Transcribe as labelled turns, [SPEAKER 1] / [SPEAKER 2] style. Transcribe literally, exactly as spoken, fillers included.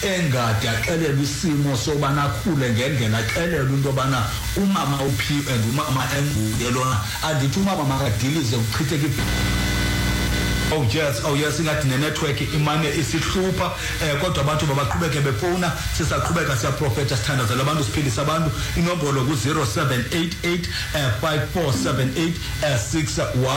[SPEAKER 1] engade axelele isimo sobana akhule ngendlela axelele into bana umama uphiwe and umama enguye lona andithi umama makadilize uchitheke. Oh yes, oh yes, ingathi ne-network imane isihlupha eh kodwa abantu babaqhubeke befona sisaqhubeka siyaprofeta sithandazela abantu siphilisa abantu inombolo ku zero seven eight eight five four seven eight six one.